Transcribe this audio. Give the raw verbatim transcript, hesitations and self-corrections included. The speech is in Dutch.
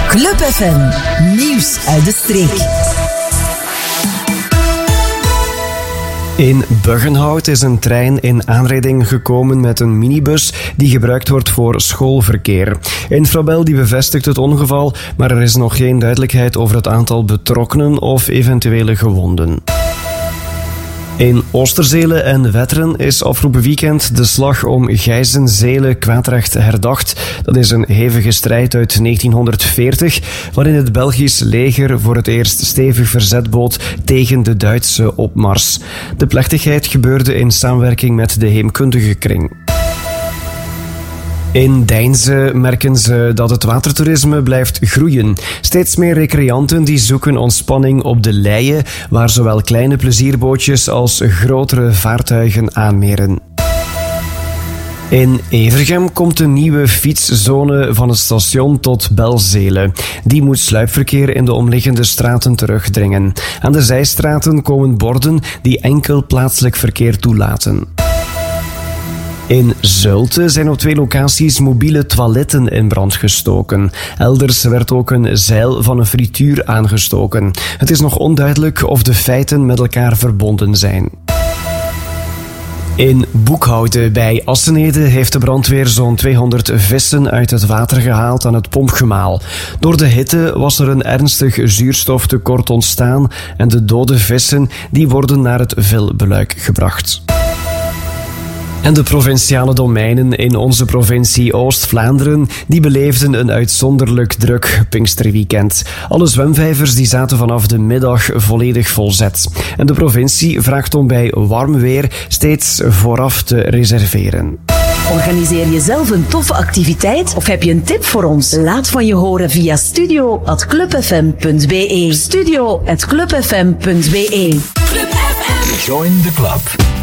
Club F M, nieuws uit de streek. In Buggenhout is een trein in aanrijding gekomen met een minibus die gebruikt wordt voor schoolverkeer. Infrabel die bevestigt het ongeval, maar er is nog geen duidelijkheid over het aantal betrokkenen of eventuele gewonden. In Oosterzele en Wetteren is afgelopen weekend de slag om Gijzen-Zele-Kwaadrecht herdacht. Dat is een hevige strijd uit negentienhonderdveertig, waarin het Belgisch leger voor het eerst stevig verzet bood tegen de Duitse opmars. De plechtigheid gebeurde in samenwerking met de heemkundige kring. In Deinze merken ze dat het watertoerisme blijft groeien. Steeds meer recreanten die zoeken ontspanning op de Leie, waar zowel kleine plezierbootjes als grotere vaartuigen aanmeren. In Evergem komt een nieuwe fietszone van het station tot Belzele. Die moet sluipverkeer in de omliggende straten terugdringen. Aan de zijstraten komen borden die enkel plaatselijk verkeer toelaten. In Zulte zijn op twee locaties mobiele toiletten in brand gestoken. Elders werd ook een zeil van een frituur aangestoken. Het is nog onduidelijk of de feiten met elkaar verbonden zijn. In Boekhouten bij Assenede heeft de brandweer zo'n tweehonderd vissen uit het water gehaald aan het pompgemaal. Door de hitte was er een ernstig zuurstoftekort ontstaan en de dode vissen die worden naar het vilbeluik gebracht. En de provinciale domeinen in onze provincie Oost-Vlaanderen die beleefden een uitzonderlijk druk Pinksterweekend. Alle zwemvijvers die zaten vanaf de middag volledig volzet. En de provincie vraagt om bij warm weer steeds vooraf te reserveren. Organiseer je zelf een toffe activiteit of heb je een tip voor ons? Laat van je horen via studio at clubfm punt be. studio at clubfm punt be. Club F M. Join the club.